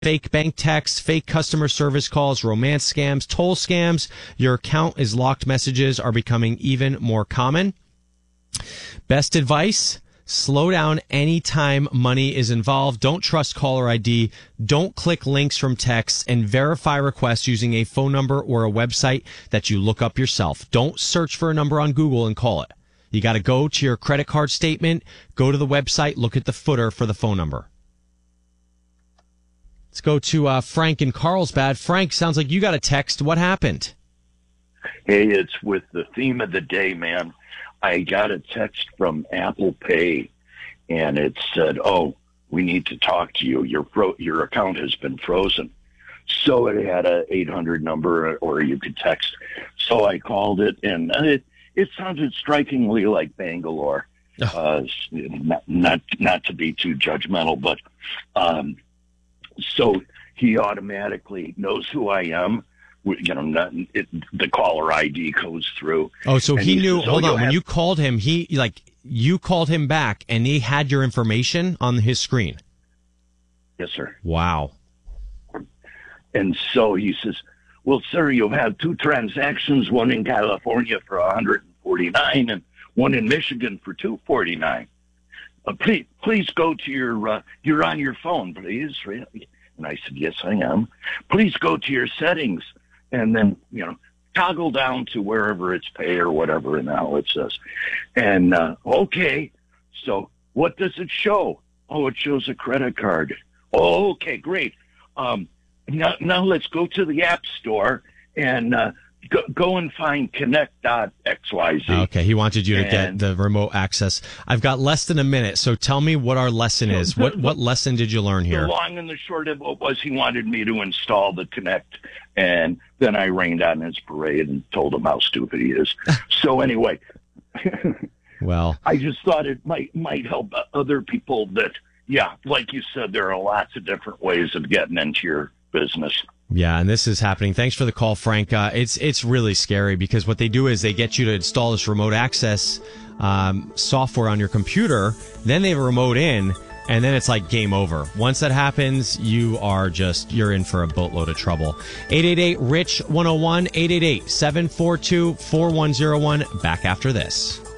Fake bank texts, fake customer service calls, romance scams, toll scams. Your account is locked messages are becoming even more common. Best advice, slow down anytime money is involved. Don't trust caller ID. Don't click links from texts, and verify requests using a phone number or a website that you look up yourself. Don't search for a number on Google and call it. You got to go to your credit card statement, go to the website, look at the footer for the phone number. Let's go to Frank in Carlsbad. Frank, sounds like you got a text. What happened? Hey, it's with the theme of the day, man. I got a text from Apple Pay, and it said, "Oh, we need to talk to you. Your account has been frozen." So it had a 800 number, or you could text. So I called it, and it sounded strikingly like Bangalore. Not to be too judgmental, but so he automatically knows who I am. The caller ID goes through. Oh, so he knew. Says, hold on. When you called him, you called him back, and he had your information on his screen. Yes, sir. Wow. And so he says, "Well, sir, you've had two transactions, one in California for $149 and one in Michigan for $249. Please go to you're on your phone, please." And I said, "Yes, I am." "Please go to your settings and then, toggle down to wherever it's pay or whatever," and how it says. And, okay. So what does it show? Oh, it shows a credit card. Oh, okay, great. Now let's go to the App Store and, go and find connect.xyz. Okay, he wanted you to get the remote access. I've got less than a minute, so tell me what our lesson is. What lesson did you learn here? The long and the short of it was he wanted me to install the Connect, and then I rained on his parade and told him how stupid he is. So anyway, well, I just thought it might help other people that, like you said, there are lots of different ways of getting into your business. Yeah, and this is happening. Thanks for the call, Frank. It's really scary because what they do is they get you to install this remote access software on your computer. Then they have a remote in, and then it's like game over. Once that happens, you're in for a boatload of trouble. 888-RICH-101, 888-742-4101. Back after this.